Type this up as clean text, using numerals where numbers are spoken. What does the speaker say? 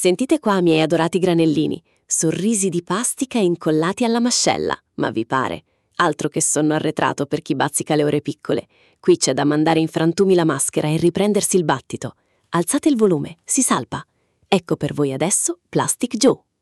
Sentite qua, miei adorati granellini, sorrisi di pastica incollati alla mascella, ma vi pare? Altro che sonno arretrato per chi bazzica le ore piccole. Qui c'è da mandare in frantumi la maschera e riprendersi il battito. Alzate il volume, si salpa. Ecco per voi adesso Plastic Joe.